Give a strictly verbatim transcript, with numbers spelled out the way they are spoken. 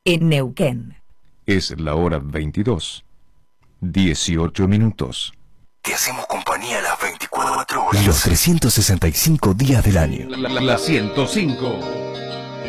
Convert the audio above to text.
en Neuquén. Es la hora veintidós, dieciocho minutos. Te hacemos compañía a las veinticuatro horas. Los trescientos sesenta y cinco días del año. La, la, la ciento cinco.